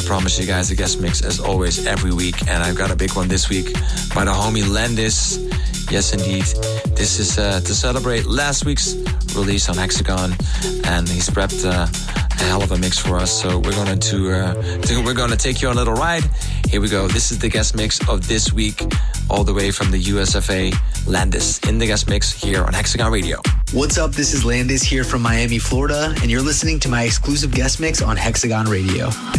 promise you guys a guest mix as always every week, and I've got a big one this week by the homie Landis. Yes, indeed. This is to celebrate last week's release on Hexagon, and he's prepped a hell of a mix for us. So we're gonna take you on a little ride. Here we go. This is the guest mix of this week, all the way from the USFA. Landis in the guest mix here on Hexagon Radio. What's up? This is Landis here from Miami, Florida, and you're listening to my exclusive guest mix on Hexagon Radio.